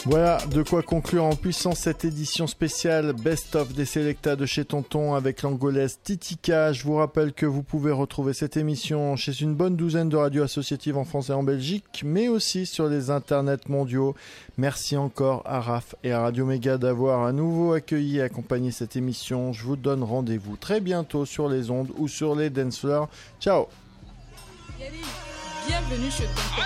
Voilà de quoi conclure en puissance cette édition spéciale Best of des Selecta de chez Tonton avec l'angolaise Titika. Je vous rappelle que vous pouvez retrouver cette émission chez une bonne douzaine de radios associatives en France et en Belgique, mais aussi sur les internets mondiaux. Merci encore à RAF et à Radio Méga d'avoir à nouveau accueilli et accompagné cette émission. Je vous donne rendez-vous très bientôt sur les ondes ou sur les dance floors. Ciao. Bienvenue chez Tonton.